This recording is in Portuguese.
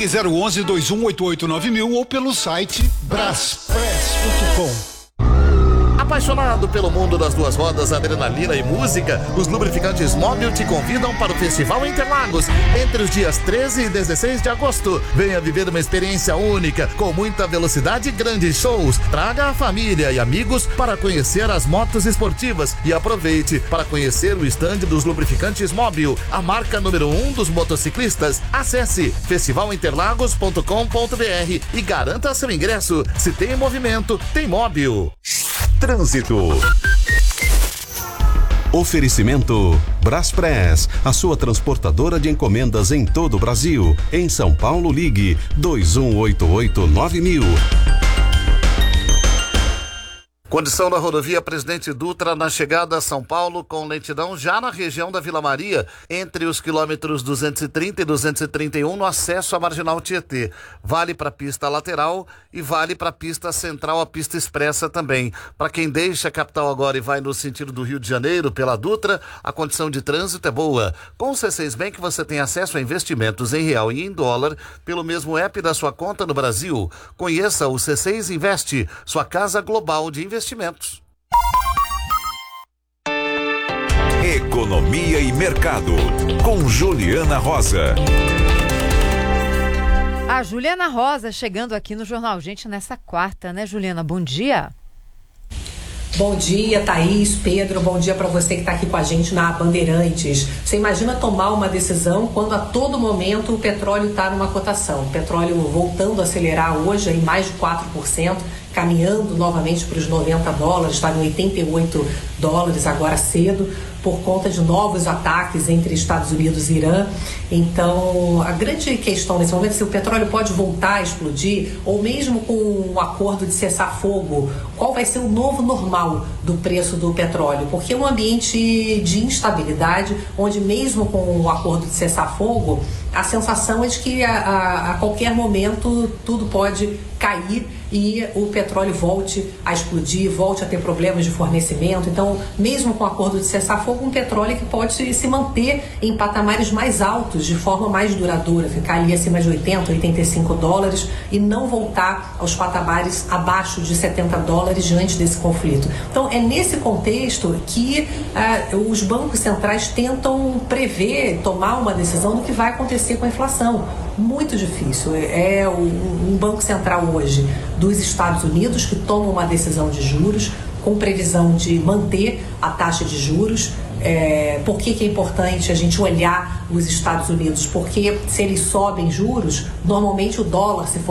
Ligue 011-2188-9000 ou pelo site braspress.com. Apaixonado pelo mundo das duas rodas, adrenalina e música, os lubrificantes Móbil te convidam para o Festival Interlagos entre os dias 13 e 16 de agosto. Venha viver uma experiência única, com muita velocidade e grandes shows. Traga a família e amigos para conhecer as motos esportivas e aproveite para conhecer o estande dos lubrificantes Móbil, a marca número 1 dos motociclistas. Acesse festivalinterlagos.com.br e garanta seu ingresso. Se tem movimento, tem Móbil. Trânsito. Oferecimento Braspress, a sua transportadora de encomendas em todo o Brasil. Em São Paulo, ligue 2188-9000. Condição da rodovia Presidente Dutra na chegada a São Paulo com lentidão já na região da Vila Maria, entre os quilômetros 230 e 231 no acesso à Marginal Tietê. Vale para a pista lateral e vale para a pista central, a pista expressa também. Para quem deixa a capital agora e vai no sentido do Rio de Janeiro pela Dutra, a condição de trânsito é boa. Com o C6 Bank você tem acesso a investimentos em real e em dólar pelo mesmo app da sua conta no Brasil. Conheça o C6 Investe, sua casa global de investimentos. Economia e Mercado, com Juliana Rosa. A Juliana Rosa chegando aqui no Jornal Gente nessa quarta, né, Juliana? Bom dia. Bom dia, Thaís, Pedro, bom dia para você que está aqui com a gente na Bandeirantes. Você imagina tomar uma decisão quando a todo momento o petróleo está numa cotação. O petróleo voltando a acelerar hoje em mais de 4%, caminhando novamente para os $90, está em $88 agora cedo, por conta de novos ataques entre Estados Unidos e Irã. Então, a grande questão nesse momento é se o petróleo pode voltar a explodir, ou mesmo com um acordo de cessar-fogo, qual vai ser o novo normal do preço do petróleo? Porque é um ambiente de instabilidade, onde mesmo com o acordo de cessar-fogo, a sensação é de que a qualquer momento tudo pode cair e o petróleo volte a explodir, volte a ter problemas de fornecimento. Então, mesmo com o acordo de cessar-fogo, um petróleo que pode se manter em patamares mais altos, de forma mais duradoura, ficar ali acima de $80, $85 e não voltar aos patamares abaixo de $70 diante desse conflito. Então, é nesse contexto que os bancos centrais tentam prever, tomar uma decisão do que vai acontecer com a inflação. Muito difícil. É um banco central hoje dos Estados Unidos que toma uma decisão de juros com previsão de manter a taxa de juros. Por que é importante a gente olhar os Estados Unidos? Porque se eles sobem juros, normalmente o dólar, se for